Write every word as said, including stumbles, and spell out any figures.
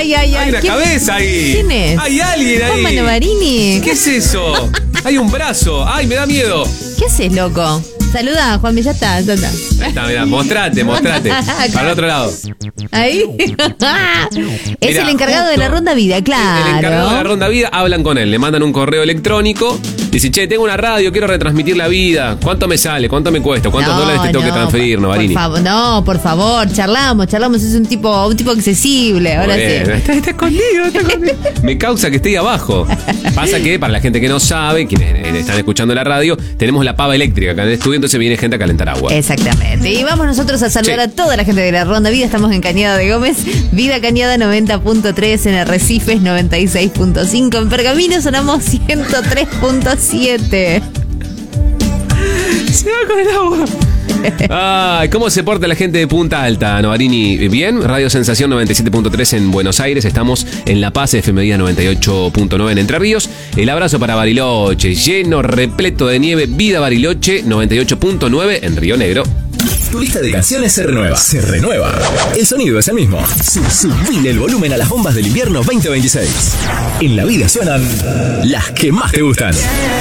Ay, ay, ay. Hay una ¿Quién? cabeza ahí. ¿Quién es? Hay alguien ahí. Juan Manavarini. ¿Qué es eso? Hay un brazo. Ay, me da miedo. ¿Qué haces, loco? Saluda, Juan, ya está, ya está. Ahí está, mirá, mostrate, mostrate. Para el otro lado. Ahí. Es Mirá, el encargado justo de la Ronda Vida, claro. El encargado de la Ronda Vida, hablan con él, le mandan un correo electrónico. Dice, che, tengo una radio, quiero retransmitir la vida. ¿Cuánto me sale? ¿Cuánto me cuesta? ¿Cuántos No, dólares te tengo no, que transferir, por, Novarini? Por favor, no, por favor, charlamos, charlamos. Es un tipo, un tipo accesible. Ahora Bueno, sí. Está, está escondido, está escondido. Me causa que esté ahí abajo. Pasa que, para la gente que no sabe, quienes están escuchando la radio, tenemos la pava eléctrica acá en el estudio, entonces viene gente a calentar agua. Exactamente. Y vamos nosotros a saludar Sí. a toda la gente de la Ronda Vida. Estamos en Cañada de Gómez, Vida Cañada noventa punto tres, en Arrecifes noventa y seis punto cinco, en Pergamino sonamos ciento tres punto siete. Se va con el agua. Ay, ¿cómo se porta la gente de Punta Alta, Novarini? Bien, Radio Sensación noventa y siete punto tres en Buenos Aires. Estamos en La Paz, F M noventa y ocho punto nueve en Entre Ríos. El abrazo para Bariloche, lleno, repleto de nieve. Vida Bariloche noventa y ocho punto nueve en Río Negro. Tu lista de canciones se renueva. Se renueva. El sonido es el mismo. Sub- Subile el volumen a las bombas del invierno veinte veintiséis. En la vida suenan las que más te gustan.